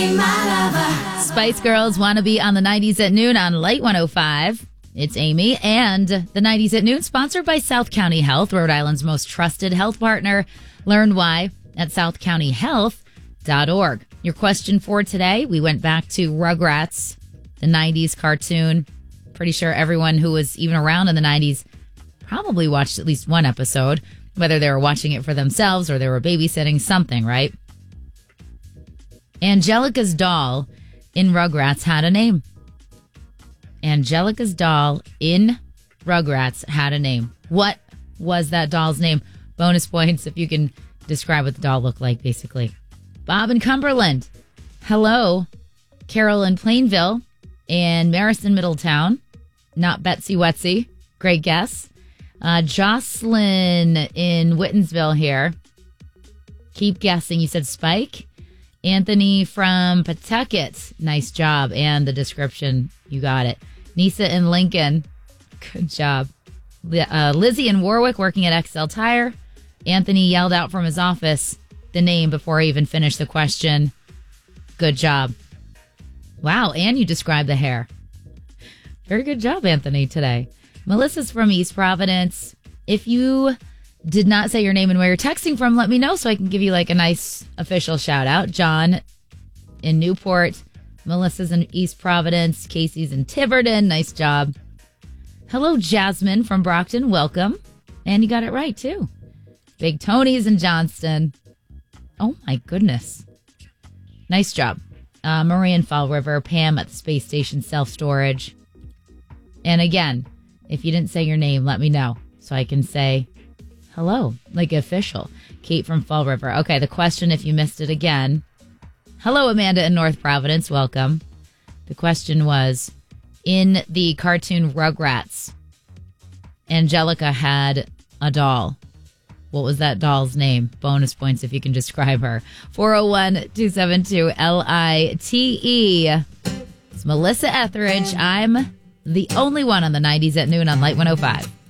Spice Girls wanna be on the 90s at noon on Light 105. It's Amy and the 90s at noon, sponsored by South County Health, Rhode Island's most trusted health partner. Learn why at southcountyhealth.org. Your question for today, we went back to Rugrats, the 90s cartoon. Pretty sure everyone who was even around in the 90s probably watched at least one episode, whether they were watching it for themselves or they were babysitting something, right? Angelica's doll in Rugrats had a name. Angelica's doll in Rugrats had a name. What was that doll's name? Bonus points if you can describe what the doll looked like, basically. Bob in Cumberland. Hello. Carol in Plainville. And Marison Middletown. Not Betsy Wetsy. Great guess. Jocelyn in Whittensville here. Keep guessing. You said Spike. Anthony from Pawtucket. Nice job. And the description, you got it. Nisa in Lincoln. Good job. Lizzie in Warwick working at XL Tire. Anthony yelled out from his office the name before I even finished the question. Good job. Wow, and you described the hair. Very good job, Anthony, today. Melissa's from East Providence. If you did not say your name and where you're texting from, let me know so I can give you like a nice official shout out. John in Newport. Melissa's in East Providence. Casey's in Tiverton. Nice job. Hello, Jasmine from Brockton. Welcome. And you got it right, too. Big Tony's in Johnston. Oh, my goodness. Nice job. Marie in Fall River. Pam at the Space Station Self-Storage. And again, if you didn't say your name, let me know so I can say hello, like official. Kate from Fall River. Okay, the question, if you missed it again. Hello, Amanda in North Providence. Welcome. The question was, in the cartoon Rugrats, Angelica had a doll. What was that doll's name? Bonus points if you can describe her. 401-272-LITE. It's Melissa Etheridge. I'm the only one on the 90s at noon on Light 105.